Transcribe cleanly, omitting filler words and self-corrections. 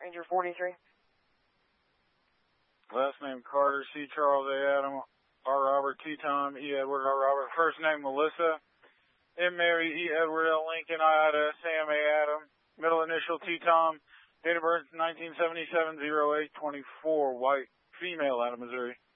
Ranger 43. Last name Carter, C. Charles, A. Adam, R. Robert, T. Tom, E. Edward, R. Robert. First name Melissa, M. Mary, E. Edward, L. Lincoln, I. Ada, Sam, A. Adam. Middle initial T. Tom. Date of birth 1977-08-24. White, female, out of Missouri.